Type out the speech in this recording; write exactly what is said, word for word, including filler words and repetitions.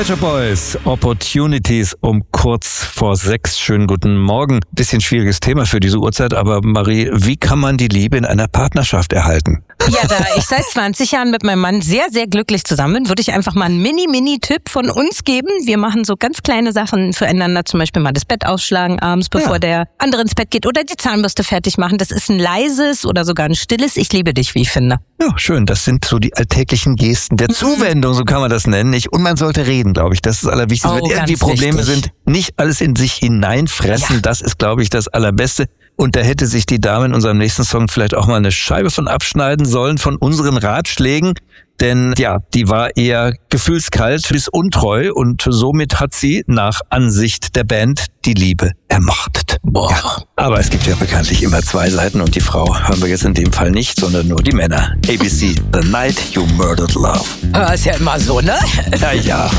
Pet Shop Boys, Opportunities um kurz vor sechs. Schönen guten Morgen. Bisschen schwieriges Thema für diese Uhrzeit, aber Marie, wie kann man die Liebe in einer Partnerschaft erhalten? Ja, da ich seit zwanzig Jahren mit meinem Mann sehr, sehr glücklich zusammen bin, würde ich einfach mal einen Mini-Mini-Tipp von uns geben. Wir machen so ganz kleine Sachen füreinander, zum Beispiel mal das Bett ausschlagen abends, bevor ja. der andere ins Bett geht, oder die Zahnbürste fertig machen. Das ist ein leises oder sogar ein stilles Ich liebe dich, wie ich finde. Ja, schön. Das sind so die alltäglichen Gesten der Zuwendung, so kann man das nennen. Nicht? Und man sollte reden, glaube ich. Das ist das Allerwichtigste. Oh, Wenn irgendwie Probleme wichtig. sind, nicht alles in sich hineinfressen. Ja. Das ist, glaube ich, das Allerbeste. Und da hätte sich die Dame in unserem nächsten Song vielleicht auch mal eine Scheibe von abschneiden sollen, von unseren Ratschlägen. Denn ja, die war eher gefühlskalt bis untreu und somit hat sie nach Ansicht der Band die Liebe ermordet. Boah. Ja, aber es gibt ja bekanntlich immer zwei Seiten und die Frau hören wir jetzt in dem Fall nicht, sondern nur die Männer. A B C, The Night You Murdered Love. Ja, ist ja immer so, ne? Ja, ja.